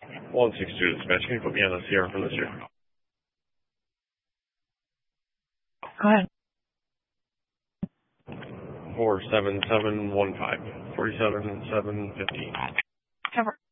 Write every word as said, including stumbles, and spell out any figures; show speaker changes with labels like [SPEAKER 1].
[SPEAKER 1] one six two dispatch, can you put me on the Sierra for this year?
[SPEAKER 2] Go ahead.
[SPEAKER 1] four seven seven one five, four seven seven fifty.
[SPEAKER 2] Cover.